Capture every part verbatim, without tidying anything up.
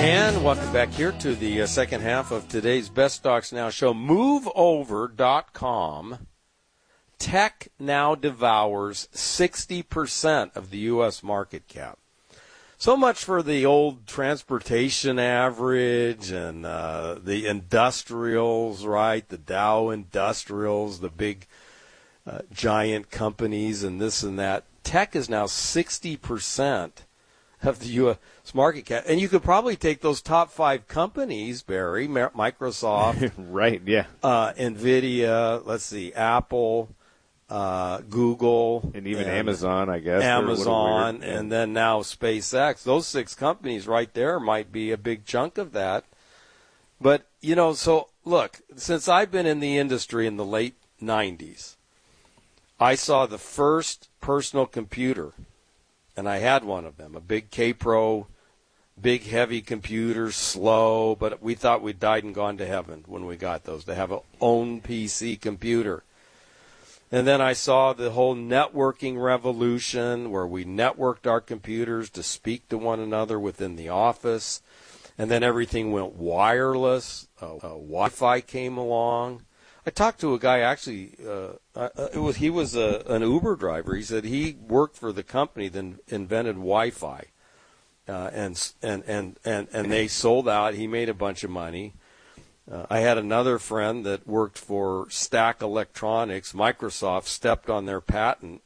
And welcome back here to the uh, second half of today's Best Stocks Now show. move over dot com. Tech now devours sixty percent of the U S market cap. So much for the old transportation average and uh, the industrials, right? The Dow Industrials, the big uh, giant companies and this and that. Tech is now sixty percent of the U S market cap. And you could probably take those top five companies, Barry, Microsoft. Right, yeah. Uh, NVIDIA, let's see, Apple, uh, Google. And even and Amazon, I guess. Amazon, yeah. and then now SpaceX. Those six companies right there might be a big chunk of that. But, you know, so, look, since I've been in the industry in the late nineties, I saw the first personal computer. And I had one of them, a big K-Pro, big heavy computer, slow, but we thought we'd died and gone to heaven when we got those, to have an own P C computer. And then I saw the whole networking revolution where we networked our computers to speak to one another within the office. And then everything went wireless. Uh, uh, Wi-Fi came along. I talked to a guy actually. Uh, uh, it was he was a, an Uber driver. He said he worked for the company that invented Wi-Fi, uh, and and and and and they sold out. He made a bunch of money. Uh, I had another friend that worked for Stack Electronics. Microsoft stepped on their patent,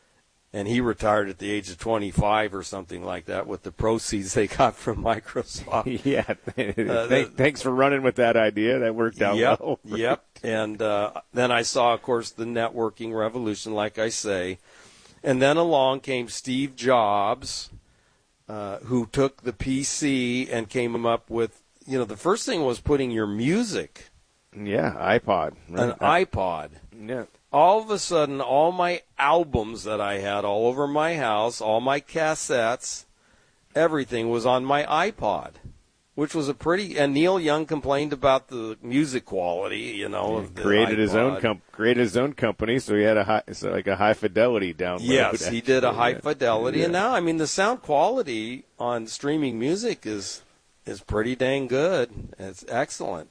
and he retired at the age of twenty-five or something like that with the proceeds they got from Microsoft. Yeah, uh, Thank, thanks for running with that idea. That worked out yep, well. Yep. And uh, then I saw, of course, the networking revolution, like I say. And then along came Steve Jobs, uh, who took the P C and came up with, you know, the first thing was putting your music. Yeah, iPod. Right? An iPod. Yeah. All of a sudden, all my albums that I had all over my house, all my cassettes, everything was on my iPod, which was a pretty. And Neil Young complained about the music quality, you know. Of the created iPod. his own com- created his own company, so he had a high, so like a high fidelity download. Yes, he did a high fidelity, yeah. And now, I mean, the sound quality on streaming music is is pretty dang good. It's excellent.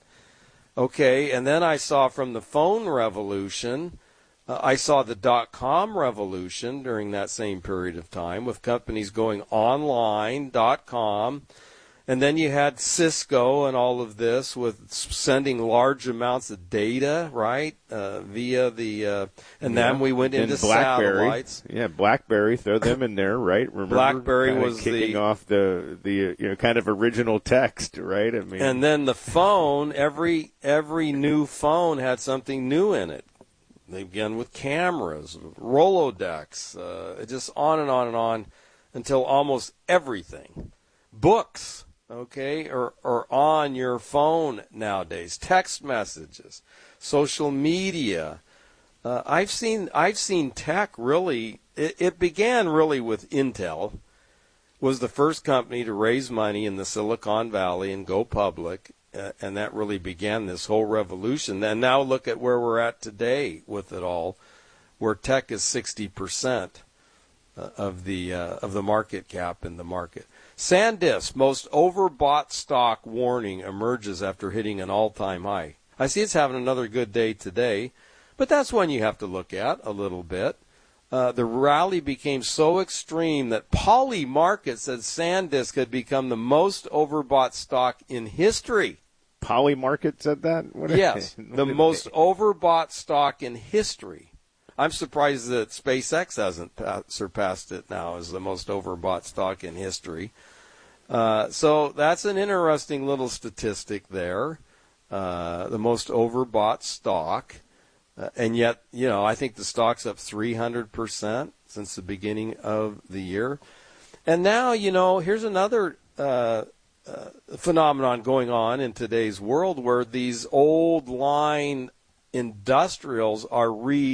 Okay, and then I saw from the phone revolution. Uh, I saw the dot-com revolution during that same period of time with companies going online, dot-com. And then you had Cisco and all of this with sending large amounts of data, right, uh, via the uh, – and yeah. then we went and into BlackBerry. satellites. Yeah, BlackBerry, throw them in there, right? Remember BlackBerry was kicking the, off the, the you know, kind of original text, right? I mean, and then the phone, every every new phone had something new in it. They began with cameras, Rolodex, uh, just on and on and on until almost everything. Books, okay, are, are on your phone nowadays. Text messages, social media. Uh, I've seen I've seen tech really. It, it began really with Intel. Was the first company to raise money in the Silicon Valley and go public. Uh, and that really began this whole revolution. And now look at where we're at today with it all, where tech is sixty percent uh, of the uh, of the market cap in the market. SanDisk, most overbought stock warning emerges after hitting an all-time high. I see it's having another good day today, but that's one you have to look at a little bit. Uh, the rally became so extreme that Polymarket said SanDisk had become the most overbought stock in history. Polymarket said that? What yes, the most overbought stock in history. I'm surprised that SpaceX hasn't pa- surpassed it now as the most overbought stock in history. Uh, so that's an interesting little statistic there, uh, the most overbought stock. Uh, and yet, you know, I think the stock's up three hundred percent since the beginning of the year. And now, you know, here's another uh, uh, phenomenon going on in today's world where these old line industrials are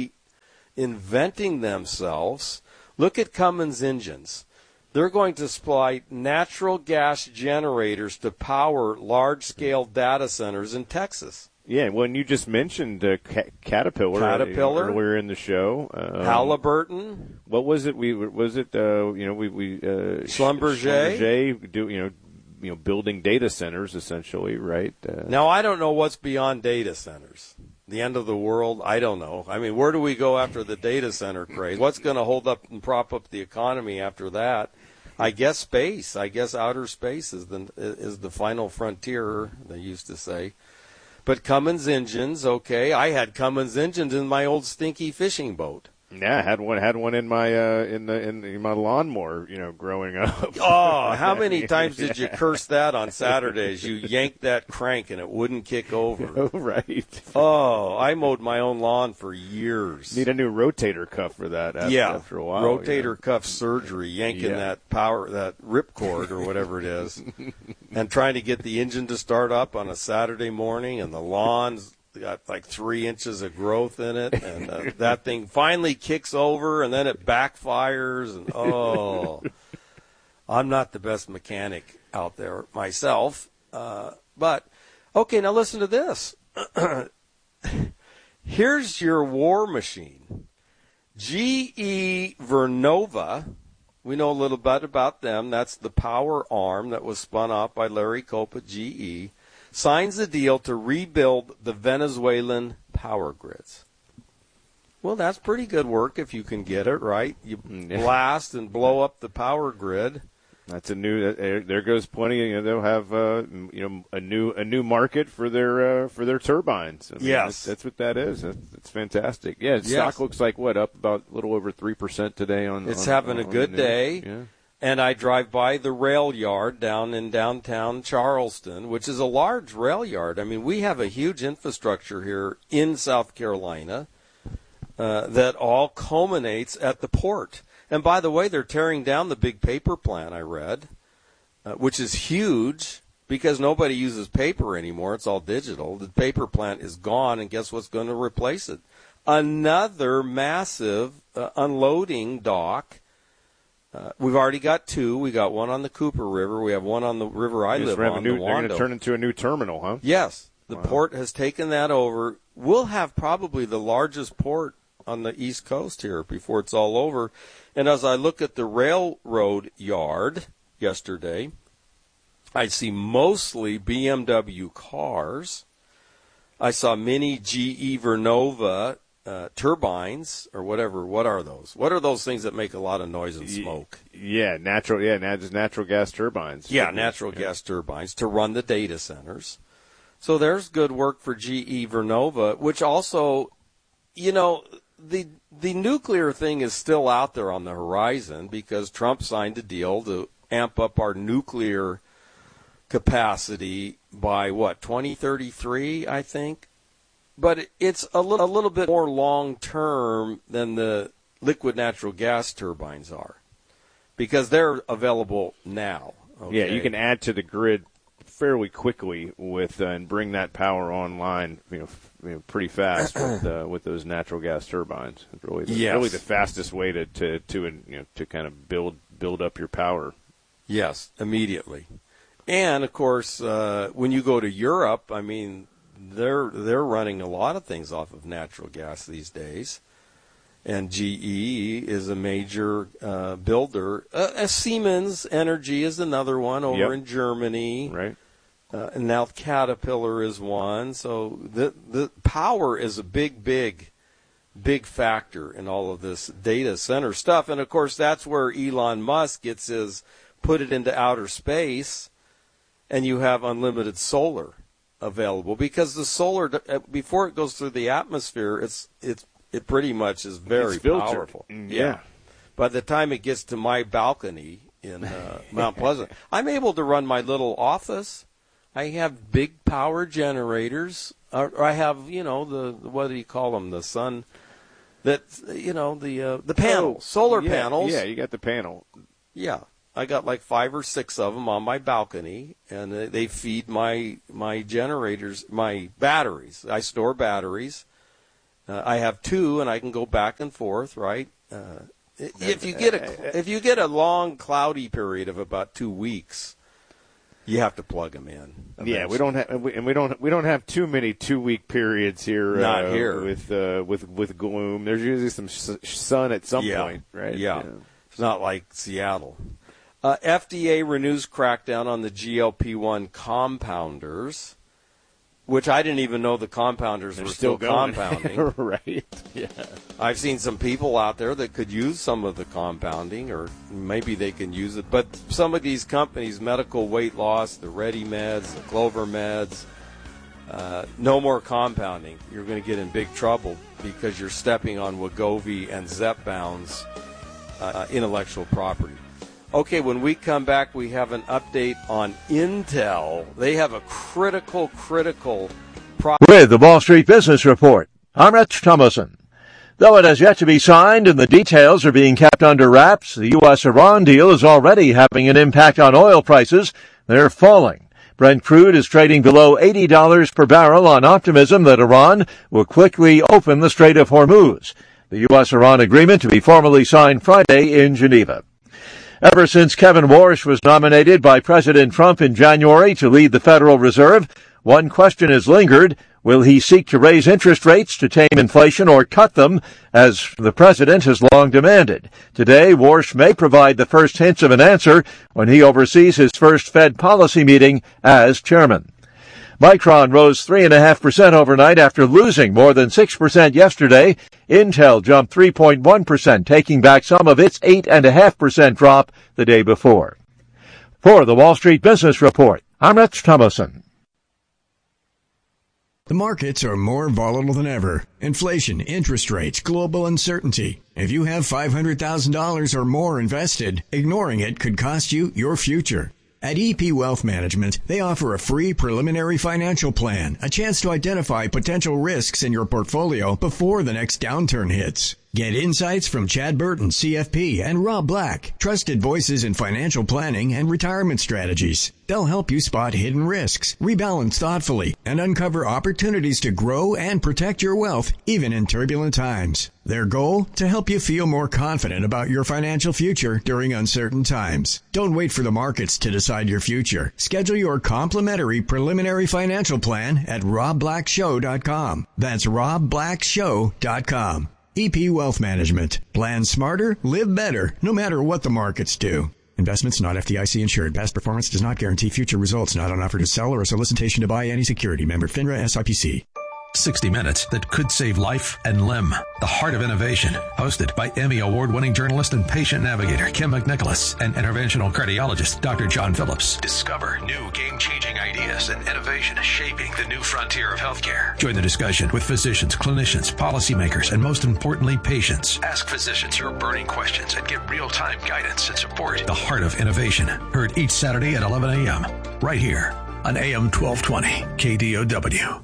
reinventing themselves. Look at Cummins engines. They're going to supply natural gas generators to power large-scale data centers in Texas. Yeah, when you just mentioned uh, Ca- Caterpillar, Caterpillar earlier in the show, um, Halliburton. What was it? We was it? Uh, you know, we we uh, Schlumberger. Schlumberger do you know you know, building data centers essentially, right? Uh, Now, I don't know what's beyond data centers. The end of the world? I don't know. I mean, where do we go after the data center craze? What's going to hold up and prop up the economy after that? I guess space. I guess outer space is the is the final frontier, they used to say. But Cummins engines, okay. I had Cummins engines in my old stinky fishing boat. Yeah, I had one had one in my uh, in the in, in my lawnmower, you know, growing up. Oh, how many times did you curse that on Saturdays? You yanked that crank and it wouldn't kick over. Oh, right. Oh, I mowed my own lawn for years. Need a new rotator cuff for that after, yeah, after a while. rotator yeah. cuff surgery, yanking Yeah. that power, that ripcord or whatever it is, and trying to get the engine to start up on a Saturday morning, and the lawn's got like three inches of growth in it, and uh, that thing finally kicks over, and then it backfires, and oh, I'm not the best mechanic out there myself, uh, but okay, now listen to this. Here's your war machine. G E Vernova, we know a little bit about them. That's the power arm that was spun off by Larry Culp at G E. Signs a deal to rebuild the Venezuelan power grids. Well, that's pretty good work if you can get it, right? You blast and blow up the power grid. That's a new. There goes plenty. You know, they'll have uh, you know a new a new market for their uh, for their turbines. I mean, Yes, that's, that's what that is. That's, that's fantastic. Yeah, yes. Stock looks like what up about a little over three percent today on. It's on, having on a good day. Yeah. And I drive by the rail yard down in downtown Charleston, which is a large rail yard. I mean, we have a huge infrastructure here in South Carolina uh, that all culminates at the port. And by the way, they're tearing down the big paper plant, I read, uh, which is huge because nobody uses paper anymore. It's all digital. The paper plant is gone, and guess what's going to replace it? Another massive uh, unloading dock. Uh, we've already got two. We got one on the Cooper River. We have one on the river I live on, new, the They're going Wando. to turn into a new terminal, huh? Yes. The Wow. port has taken that over. We'll have probably the largest port on the East Coast here before it's all over. And as I look at the railroad yard yesterday, I see mostly B M W cars. I saw many G E Vernova Uh, turbines or whatever. What are those? What are those things that make a lot of noise and smoke? Yeah, natural. Yeah, nat- just natural gas turbines. Yeah, natural yeah. gas turbines to run the data centers. So there's good work for G E Vernova, which also, you know, the the nuclear thing is still out there on the horizon because Trump signed a deal to amp up our nuclear capacity by what, twenty thirty-three, I think. But it's a little, a little bit more long-term than the liquid natural gas turbines are because they're available now. Okay? Yeah, you can add to the grid fairly quickly with uh, and bring that power online, you know, f- you know pretty fast with uh, with those natural gas turbines. It's really, the, yes. really the fastest way to, to to you know to kind of build build up your power. Yes, immediately. And of course, uh, when you go to Europe, I mean. They're they're running a lot of things off of natural gas these days, and G E is a major uh, builder. Uh, Siemens Energy is another one over yep. in Germany, right? Uh, and now Caterpillar is one. So the the power is a big, big, big factor in all of this data center stuff, and of course that's where Elon Musk gets his put it into outer space, and you have unlimited solar available because the solar before it goes through the atmosphere it's it's it pretty much is very it's filtered. Powerful. Yeah. yeah. By the time it gets to my balcony in uh, Mount Pleasant, I'm able to run my little office. I have big power generators. Or I have, you know, the what do you call them? The sun that you know the uh, the panels, oh, solar yeah, panels. Yeah, you got the panel. Yeah. I got like five or six of them on my balcony, and they feed my my generators, my batteries. I store batteries. Uh, I have two, and I can go back and forth. Right? Uh, if you get a if you get a long cloudy period of about two weeks, you have to plug them in. Eventually. Yeah, we don't have, and we don't we don't have too many two week periods here. Not uh, here with uh, with with gloom. There's usually some sun at some yeah. point, right? Yeah. yeah, it's not like Seattle. Uh, F D A renews crackdown on the G L P one compounders, which I didn't even know the compounders They're were still, still going. compounding. Right. Yeah. I've seen some people out there that could use some of the compounding, or maybe they can use it. But some of these companies, medical weight loss, the Ready Meds, the Clover Meds, uh, no more compounding. You're going to get in big trouble because you're stepping on Wegovy and Zepbound's uh, intellectual property. Okay, when we come back, we have an update on Intel. They have a critical, critical problem. With the Wall Street Business Report, I'm Rich Thomason. Though it has yet to be signed and the details are being kept under wraps, the U S Iran deal is already having an impact on oil prices. They're falling. Brent crude is trading below eighty dollars per barrel on optimism that Iran will quickly open the Strait of Hormuz. The U S-Iran agreement to be formally signed Friday in Geneva. Ever since Kevin Warsh was nominated by President Trump in January to lead the Federal Reserve, one question has lingered. Will he seek to raise interest rates to tame inflation or cut them, as the president has long demanded? Today, Warsh may provide the first hints of an answer when he oversees his first Fed policy meeting as chairman. Micron rose three point five percent overnight after losing more than six percent yesterday. Intel jumped three point one percent, taking back some of its eight point five percent drop the day before. For the Wall Street Business Report, I'm Rich Thomason. The markets are more volatile than ever. Inflation, interest rates, global uncertainty. If you have five hundred thousand dollars or more invested, ignoring it could cost you your future. At E P Wealth Management, they offer a free preliminary financial plan, a chance to identify potential risks in your portfolio before the next downturn hits. Get insights from Chad Burton, C F P, and Rob Black, trusted voices in financial planning and retirement strategies. They'll help you spot hidden risks, rebalance thoughtfully, and uncover opportunities to grow and protect your wealth, even in turbulent times. Their goal? To help you feel more confident about your financial future during uncertain times. Don't wait for the markets to decide your future. Schedule your complimentary preliminary financial plan at rob black show dot com. That's rob black show dot com. E P Wealth Management. Plan smarter, live better, no matter what the markets do. Investments not F D I C insured. Past performance does not guarantee future results. Not an offer to sell or a solicitation to buy any security. Member FINRA S I P C. sixty minutes that could save life and limb. The Heart of Innovation, hosted by Emmy Award-winning journalist and patient navigator Kim McNicholas and interventional cardiologist Doctor John Phillips. Discover new game-changing ideas and innovation shaping the new frontier of healthcare. Join the discussion with physicians, clinicians, policymakers, and most importantly, patients. Ask physicians your burning questions and get real-time guidance and support. The Heart of Innovation, heard each Saturday at eleven a.m. right here on A M twelve twenty K D O W.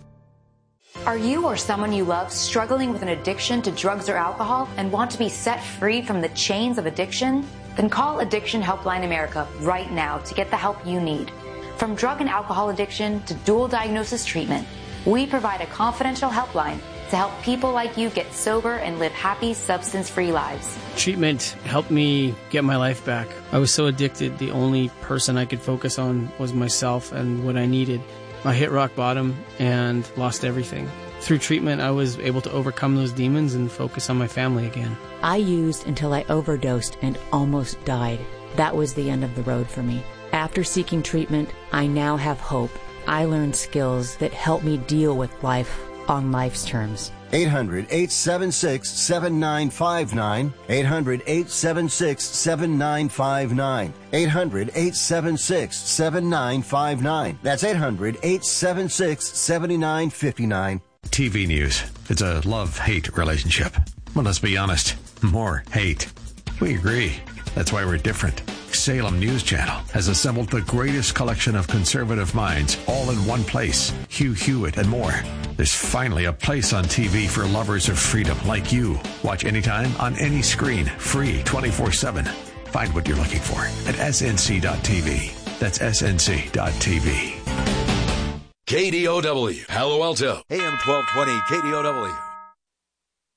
Are you or someone you love struggling with an addiction to drugs or alcohol and want to be set free from the chains of addiction? Then call Addiction Helpline America right now to get the help you need. From drug and alcohol addiction to dual diagnosis treatment, we provide a confidential helpline to help people like you get sober and live happy, substance-free lives. Treatment helped me get my life back. I was so addicted, the only person I could focus on was myself and what I needed. I hit rock bottom and lost everything. Through treatment, I was able to overcome those demons and focus on my family again. I used until I overdosed and almost died. That was the end of the road for me. After seeking treatment, I now have hope. I learned skills that help me deal with life on life's terms. eight hundred, eight seven six, seven nine five nine. eight hundred, eight seven six, seven nine five nine. eight hundred, eight seven six, seven nine five nine. That's eight hundred, eight seven six, seven nine five nine. T V news. It's a love-hate relationship. Well, let's be honest. More hate. We agree. That's why we're different. Salem News Channel has assembled the greatest collection of conservative minds all in one place. Hugh Hewitt and more. There's finally a place on T V for lovers of freedom like you. Watch anytime on any screen. Free twenty-four seven. Find what you're looking for at S N C dot T V. That's S N C dot T V. K D O W, Palo Alto. A M twelve twenty K D O W.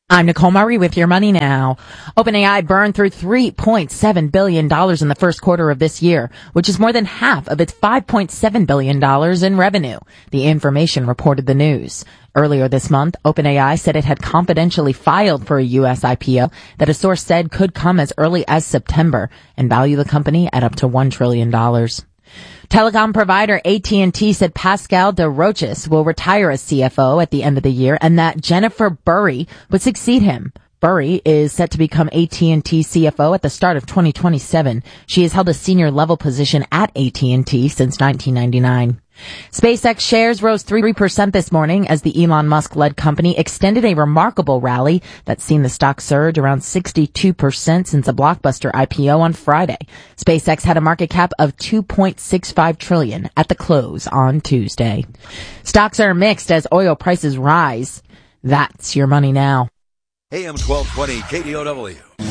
I'm Nicole Murray with Your Money Now. OpenAI burned through three point seven billion dollars in the first quarter of this year, which is more than half of its five point seven billion dollars in revenue. The information reported the news. Earlier this month, OpenAI said it had confidentially filed for a U S I P O that a source said could come as early as September and value the company at up to one trillion dollars. Telecom provider A T and T said Pascal Desroches will retire as C F O at the end of the year and that Jennifer Burry would succeed him. Burry is set to become A T and T C F O at the start of twenty twenty-seven. She has held a senior level position at A T and T since nineteen ninety-nine. SpaceX shares rose three percent this morning as the Elon Musk-led company extended a remarkable rally that's seen the stock surge around sixty-two percent since a blockbuster I P O on Friday. SpaceX had a market cap of two point six five trillion dollars at the close on Tuesday. Stocks are mixed as oil prices rise. That's Your Money Now. A M twelve twenty K D O W.